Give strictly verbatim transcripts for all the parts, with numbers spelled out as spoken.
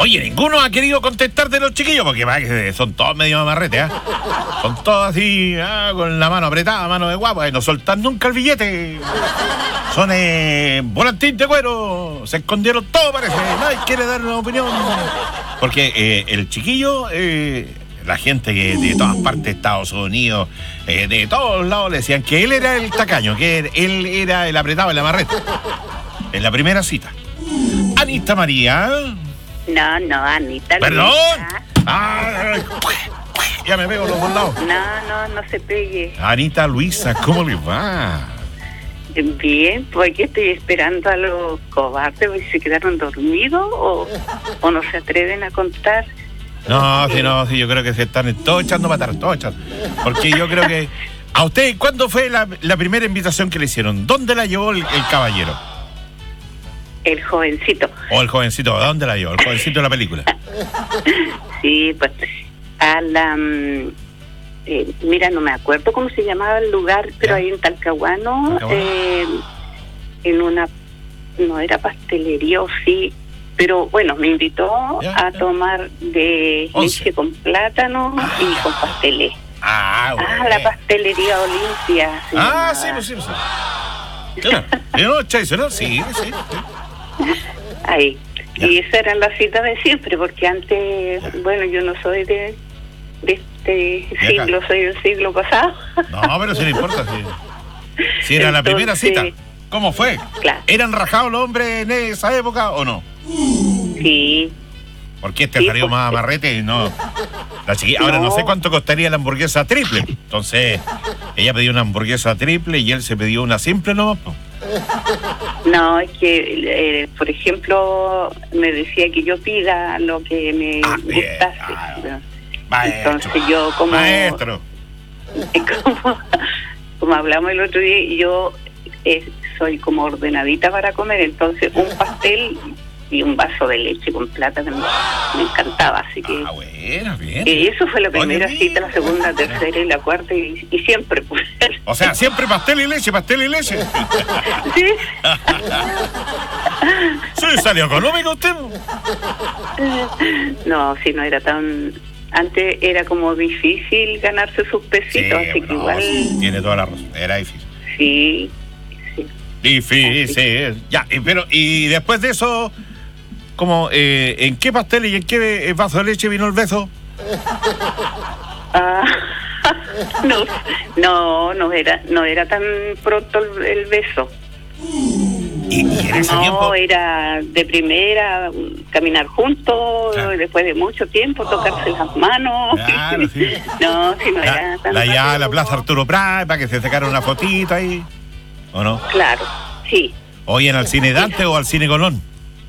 Oye, ninguno ha querido contestar de los chiquillos, porque va, que son todos medio mamarrete, ¿eh? Son todos así, ah, con la mano apretada, mano de guapo, y no soltan nunca el billete. Son eh, volantín de cuero, se escondieron todo, parece. Nadie quiere dar una opinión. Porque eh, el chiquillo, eh, la gente que de todas partes de Estados Unidos, eh, de todos lados, le decían que él era el tacaño, que él era el apretado, el amarrete. En la primera cita. Anita María. No, no, Anita. ¡Perdón! Luisa. Ah, ya me pego los dos lados. No, no, no se pegue. Anita Luisa, ¿cómo le va? Bien, pues aquí estoy esperando a los cobardes, si se quedaron dormidos o, o no se atreven a contar. No, sí, no, sí, yo creo que se están todos echando para atrás, todos echando. Porque yo creo que... ¿A usted cuándo fue la, la primera invitación que le hicieron? ¿Dónde la llevó el, el caballero? El jovencito. ¿O el jovencito? ¿A dónde la llevó? El jovencito de la película. Sí, pues a la... Um, eh, mira, no me acuerdo cómo se llamaba el lugar, pero ¿Ya? ahí en Talcahuano, ¿Talcahuano? Eh, en una... No era pastelería, o sí, pero bueno, me invitó ¿Ya? a ¿Ya? tomar de Once. leche con plátano Ah. y con pastelé. Ah, bueno. Ah, la pastelería Olimpia. se Ah, llamaba. sí, pues sí, pues sí. Claro. ¿No, Chase, no? Sí, sí, sí. Ahí. Ya. Y esa era la cita de siempre, porque antes, Ya. bueno, yo no soy de, de este De acá. siglo, soy del siglo pasado. No, pero sí le importa. Si, si era la primera Entonces, cita. ¿Cómo fue? Claro. ¿Eran rajados los hombres en esa época o no? Sí. Porque este Sí, salió pues, más amarrete y no. La chiquilla, ahora no. No. sé cuánto costaría la hamburguesa triple. Entonces, ella pidió una hamburguesa triple y él se pidió una simple nomás. Po. No, es que, eh, por ejemplo, me decía que yo pida lo que me Ah, bien. gustase. Ah, ¿no? Maestro. Entonces yo como... Maestro. como, como hablamos el otro día, yo eh, soy como ordenadita para comer, entonces un pastel y un vaso de leche con plátano me, me encantaba, así que Ah, bueno, bien. eh, eso fue la primera Oye, cita, la segunda, tercera y la cuarta y, y siempre pues. O sea, siempre pastel y leche, pastel y leche. Sí. Sí, salió económico usted. No, si no era tan... Antes era como difícil ganarse sus pesitos, así que no, igual... sí, tiene toda la razón. Era difícil. Sí, sí. Difícil. Ya, y- pero, y después de eso, como, eh, ¿en qué pastel y en qué eh, vaso de leche vino el beso? Ah, no, no, no era, no era tan pronto el, el beso. Y, y en ese No, tiempo. era de primera, caminar juntos, Claro. y después de mucho tiempo, tocarse las manos. Claro, sí. No, si no La, era tan la ya a rápido la Plaza como- Arturo Prat para que se sacara una fotito ahí. ¿O no? Claro, sí. ¿O iban al cine Dante o al cine Colón?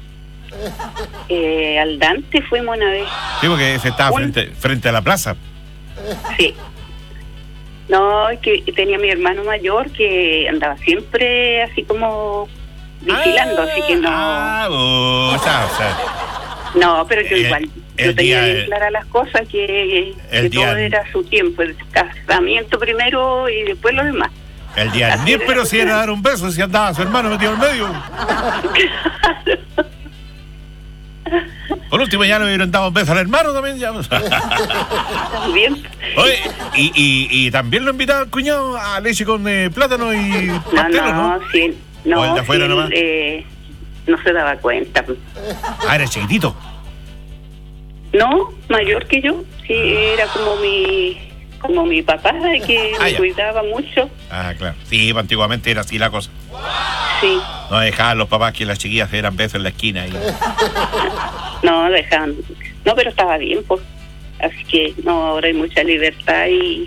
Eh, al Dante fuimos una vez, Sí, porque ese estaba Un- frente, frente a la plaza. sí. No, es que tenía mi hermano mayor que andaba siempre así como vigilando, así que no... Ah, o sea, o sea, No, pero yo Eh, igual, el yo tenía día- bien claras las cosas, que, el que día- todo era su tiempo, el casamiento primero y después lo demás. el día Así ni era. pero si era dar un beso, si andaba su hermano metido en medio. Por último, ya le hubieran dado un beso al hermano también. Ya. También. Oye, y, y, y también lo invitaba al cuñado a leche con eh, plátano y No, pastel, ¿o no, no? sí, ¿O el no, de afuera sí, nomás? eh, no se daba cuenta. Ah, era chiquitito. No, mayor que yo, sí, era como mi como mi papá, que Ah, me ya. cuidaba mucho, Ah, claro. Sí, pues, antiguamente era así la cosa. sí. No dejaban los papás que las chiquillas se dieran besos en la esquina. Y... No, dejaban, no, pero estaba bien, pues. Así que, no, ahora hay mucha libertad y